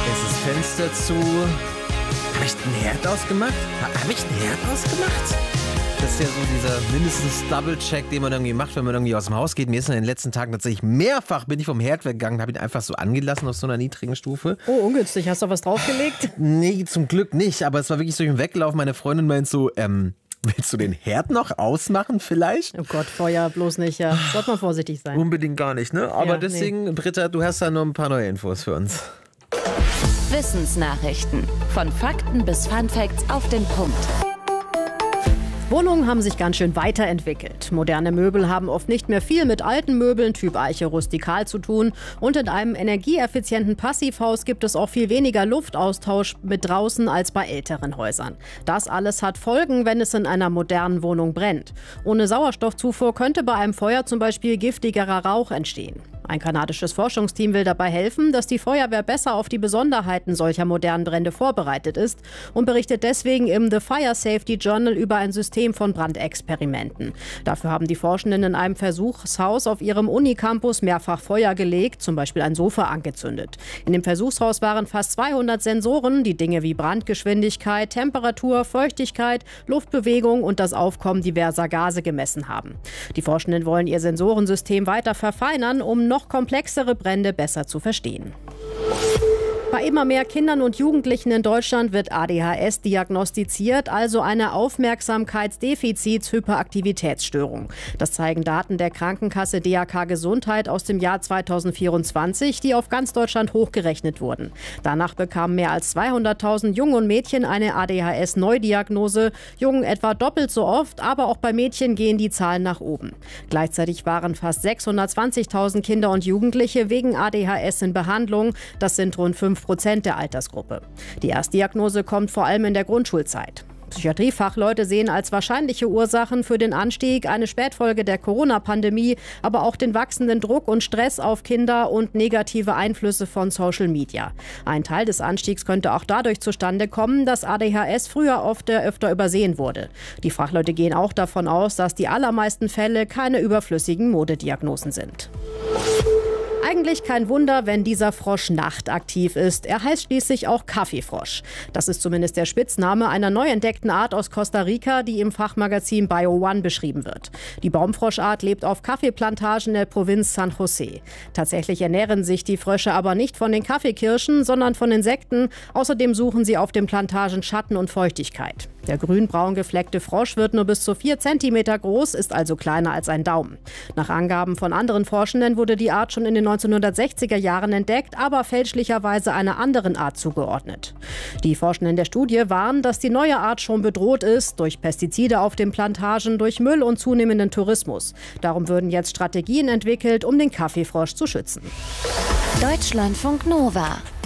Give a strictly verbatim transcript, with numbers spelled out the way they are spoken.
Ist das Fenster zu? Habe ich den Herd ausgemacht? Habe ich den Herd ausgemacht? Das ist ja so dieser mindestens Double-Check, den man irgendwie macht, wenn man irgendwie aus dem Haus geht. Mir ist in den letzten Tagen tatsächlich mehrfach bin ich vom Herd weggegangen, habe ihn einfach so angelassen auf so einer niedrigen Stufe. Oh, ungünstig. Hast du was draufgelegt? Nee, zum Glück nicht. Aber es war wirklich so im Weglauf. Meine Freundin meint so, ähm, willst du den Herd noch ausmachen vielleicht? Oh Gott, Feuer bloß nicht, ja. Sollte man vorsichtig sein. Unbedingt gar nicht, ne? Aber Ja, deswegen, nee. Britta, du hast da noch ein paar neue Infos für uns. Wissensnachrichten. Von Fakten bis Funfacts auf den Punkt. Wohnungen haben sich ganz schön weiterentwickelt. Moderne Möbel haben oft nicht mehr viel mit alten Möbeln Typ Eiche rustikal zu tun. Und in einem energieeffizienten Passivhaus gibt es auch viel weniger Luftaustausch mit draußen als bei älteren Häusern. Das alles hat Folgen, wenn es in einer modernen Wohnung brennt. Ohne Sauerstoffzufuhr könnte bei einem Feuer zum Beispiel giftigerer Rauch entstehen. Ein kanadisches Forschungsteam will dabei helfen, dass die Feuerwehr besser auf die Besonderheiten solcher modernen Brände vorbereitet ist und berichtet deswegen im The Fire Safety Journal über ein System von Brandexperimenten. Dafür haben die Forschenden in einem Versuchshaus auf ihrem Unicampus mehrfach Feuer gelegt, zum Beispiel ein Sofa angezündet. In dem Versuchshaus waren fast zweihundert Sensoren, die Dinge wie Brandgeschwindigkeit, Temperatur, Feuchtigkeit, Luftbewegung und das Aufkommen diverser Gase gemessen haben. Die Forschenden wollen ihr Sensorensystem weiter verfeinern, um noch komplexere Brände besser zu verstehen. Bei immer mehr Kindern und Jugendlichen in Deutschland wird A D H S diagnostiziert, also eine Aufmerksamkeitsdefizits-Hyperaktivitätsstörung. Das zeigen Daten der Krankenkasse D A K Gesundheit aus dem Jahr zweitausendvierundzwanzig, die auf ganz Deutschland hochgerechnet wurden. Danach bekamen mehr als zweihunderttausend Jungen und Mädchen eine A D H S-Neudiagnose, Jungen etwa doppelt so oft, aber auch bei Mädchen gehen die Zahlen nach oben. Gleichzeitig waren fast sechshundertzwanzigtausend Kinder und Jugendliche wegen A D H S in Behandlung. Das sind rund fünf Prozent der Altersgruppe. Die Erstdiagnose kommt vor allem in der Grundschulzeit. Psychiatriefachleute sehen als wahrscheinliche Ursachen für den Anstieg eine Spätfolge der Corona-Pandemie, aber auch den wachsenden Druck und Stress auf Kinder und negative Einflüsse von Social Media. Ein Teil des Anstiegs könnte auch dadurch zustande kommen, dass A D H S früher oft öfter übersehen wurde. Die Fachleute gehen auch davon aus, dass die allermeisten Fälle keine überflüssigen Modediagnosen sind. Eigentlich kein Wunder, wenn dieser Frosch nachtaktiv ist. Er heißt schließlich auch Kaffeefrosch. Das ist zumindest der Spitzname einer neu entdeckten Art aus Costa Rica, die im Fachmagazin Bio One beschrieben wird. Die Baumfroschart lebt auf Kaffeeplantagen der Provinz San José. Tatsächlich ernähren sich die Frösche aber nicht von den Kaffeekirschen, sondern von Insekten. Außerdem suchen sie auf den Plantagen Schatten und Feuchtigkeit. Der grün-braun gefleckte Frosch wird nur bis zu vier Zentimeter groß, ist also kleiner als ein Daumen. Nach Angaben von anderen Forschenden wurde die Art schon in den neunzehnhundertsechziger Jahren entdeckt, aber fälschlicherweise einer anderen Art zugeordnet. Die Forschenden der Studie warnen, dass die neue Art schon bedroht ist, durch Pestizide auf den Plantagen, durch Müll und zunehmenden Tourismus. Darum würden jetzt Strategien entwickelt, um den Kaffeefrosch zu schützen. Deutschlandfunk Nova